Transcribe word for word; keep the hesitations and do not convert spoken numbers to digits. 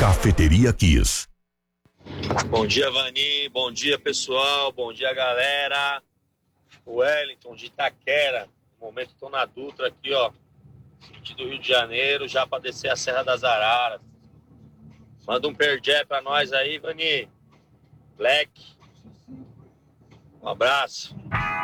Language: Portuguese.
Cafeteria Kiss. Bom dia, Vani. Bom dia, pessoal. Bom dia, galera. Wellington de Itaquera. No momento estou na Dutra aqui, ó. Do Rio de Janeiro, já para descer a Serra das Araras. Manda um perjé para nós aí, Vani. Black. Um abraço.